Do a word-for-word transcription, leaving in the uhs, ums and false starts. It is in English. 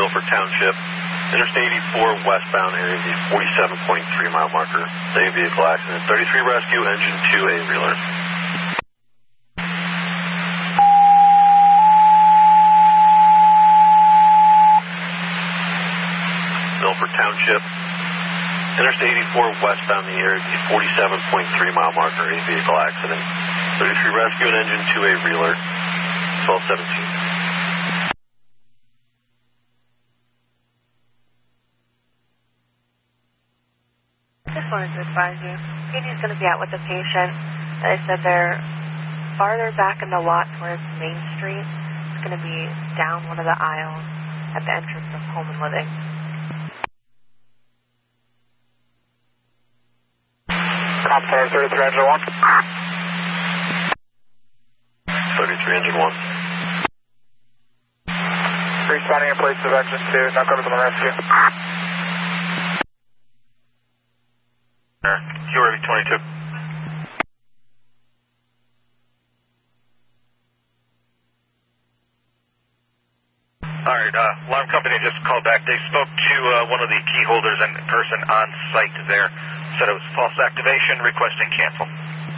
Milford Township, Interstate eighty-four westbound area, the forty-seven point three mile marker. Same vehicle accident. thirty-three rescue, engine two A reeler. Milford Township, Interstate eighty-four westbound the area, the forty-seven point three mile marker, a vehicle accident. thirty-three rescue and engine two A reeler, twelve seventeen. Just wanted to advise you, P D's going to be out with the patient. They said they're farther back in the lot towards Main Street. It's going to be down one of the aisles at the entrance of Home and Living. Cop four, thirty-three, engine one. thirty-three, engine one. Responding in place of engine two, now go to the rescue. Q R V twenty-two. Alright, uh, alarm company just called back. They spoke to uh, one of the key holders and person on site there. Said it was false activation, requesting cancel.